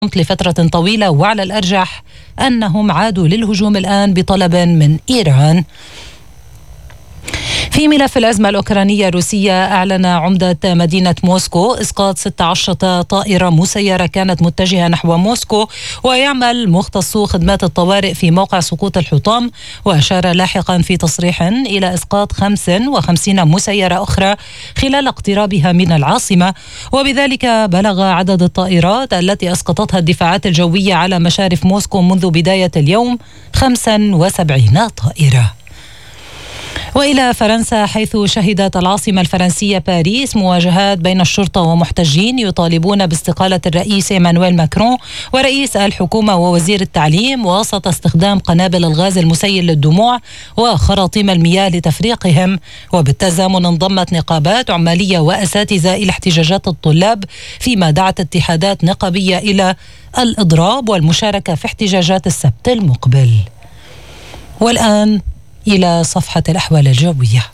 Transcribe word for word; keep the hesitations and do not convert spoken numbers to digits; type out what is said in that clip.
لفترة طويلة، وعلى الأرجح أنهم عادوا للهجوم الآن بطلب من إيران. في ملف الأزمة الأوكرانية الروسية، أعلن عمدة مدينة موسكو إسقاط ستة عشر طائرة مسيرة كانت متجهة نحو موسكو، ويعمل مختصو خدمات الطوارئ في موقع سقوط الحطام، وأشار لاحقا في تصريح إلى إسقاط خمس وخمسين مسيرة أخرى خلال اقترابها من العاصمة، وبذلك بلغ عدد الطائرات التي أسقطتها الدفاعات الجوية على مشارف موسكو منذ بداية اليوم خمسة وسبعين طائرة. وإلى فرنسا، حيث شهدت العاصمة الفرنسية باريس مواجهات بين الشرطة ومحتجين يطالبون باستقالة الرئيس إيمانويل ماكرون ورئيس الحكومة ووزير التعليم، وسط استخدام قنابل الغاز المسيل للدموع وخراطيم المياه لتفريقهم. وبالتزامن انضمت نقابات عمالية وأساتذة إلى احتجاجات الطلاب، فيما دعت اتحادات نقابية إلى الإضراب والمشاركة في احتجاجات السبت المقبل. والآن إلى صفحة الأحوال الجوية.